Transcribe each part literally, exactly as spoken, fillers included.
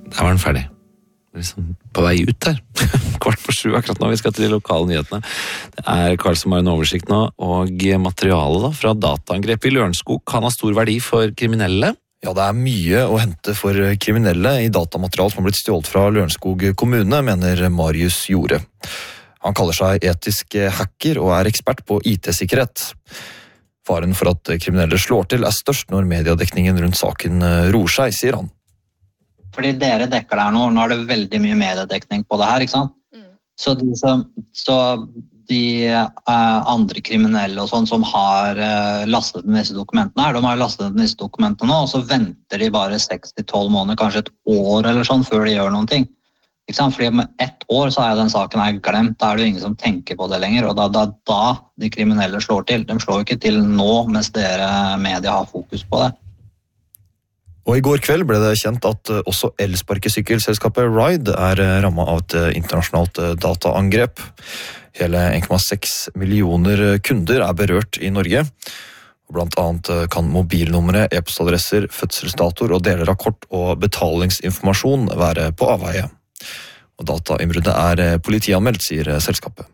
Der var den ferdig. Liksom på vei ut der. Kvart på sju akkurat nå. Vi skal til de lokale nyhetene. Det er Karl som har en oversikt nå, og materialet da, fra dataangrep i Lørenskog kan ha stor verdi for kriminelle. Ja, det er mye å hente for kriminelle i datamaterial som har blitt stjålet fra Lørenskog kommune, mener Marius Jorde. Han kaller seg etisk hacker og er ekspert på I T-sikkerhet. Faren for at kriminelle slår til er størst når mediedekningen rundt saken roer seg, sier han. Fordi dere dekker det her nå, nå er det veldig mye mediedekning på det her, ikke sant? Mm. Så, de, som, så de uh, andre kriminelle og sånn som har uh, lastet ned disse dokumentene her, de har lastet ned disse dokumentene nå, og så venter de bare seks til tolv måneder, kanskje et år eller sånn, før de gjør noen ting. Ikke sant? Fordi med ett år så er den saken her glemt, da er det jo ingen som tenker på det lenger, og da, da, da de kriminelle slår til. De slår jo ikke til nå, mens dere media har fokus på det. Og i går kveld ble det kjent at også elsparkesykkelselskapet Ride er rammet av et internasjonalt dataangrep. Hele en komma seks millioner kunder er berørt i Norge. Blant annet kan mobilnumre, e-postadresser, fødselsdatoer og deler av kort- og betalingsinformasjon være på avveie. Og datainnbruddet er politianmeldt, sier selskapet.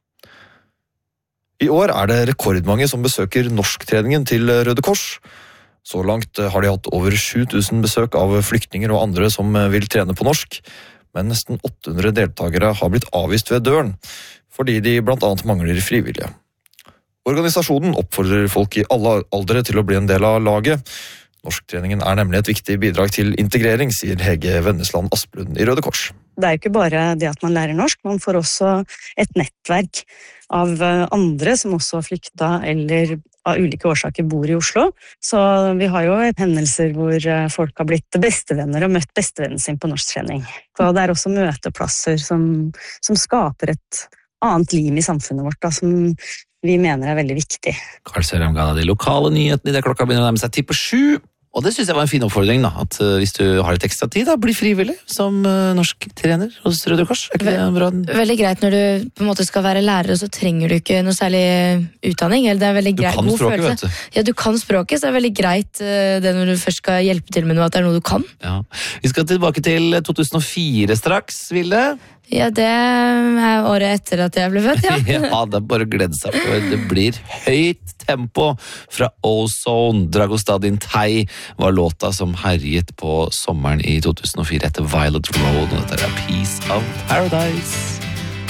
I år er det rekordmange som besøker norsktreningen til Røde Kors. Så langt har de hatt over sju tusen besøk av flyktninger og andre som vil trene på norsk, men nesten åtte hundre deltakere har blitt avvist ved døren, fordi de blant annet mangler frivillige. Organisasjonen oppfordrer folk i alle aldre til å bli en del av laget. Norsktreningen er nemlig et viktig bidrag til integrering, sier Hege Vennesland Asplund i Røde Kors. Det er jo ikke bare det at man lærer norsk, man får også et nettverk av andre som også har flykta eller av ulike årsaker bor i Oslo. Så vi har jo hendelser hvor folk har blitt bestevenner og møtt bestevennen sin på norsktrening. Så det er også møteplasser som, som skaper et annet liv i samfunnet vårt, da, som vi mener er veldig viktig. Karl Søram ga de lokale nyhetene i det klokka begynner å nærme seg ti på sju. Og det synes jeg var en fin oppfordring, da, at uh, hvis du har litt ekstra tid, da, bli frivillig som uh, norsk trener hos Røde Kors. Er ikke det bra? Veldig greit når du på en måte skal være lærer, så trenger du ikke noe særlig utdanning. Eller det er veldig greit. Du kan språket, vet du. Ja, du kan språket, så det er veldig greit uh, det når du først skal hjelpe til med noe, at det er noe du kan. Ja. Vi skal tilbake til to tusen og fire straks, Vilde. Ja, det er året etter at jeg ble født, ja. Ja, det er bare å glede seg, for det blir høyt tempo fra Ozone. Dragostadin Tei var låta som herjet på sommeren i to tusen og fire etter Violet Road, og dette er Piece of Paradise.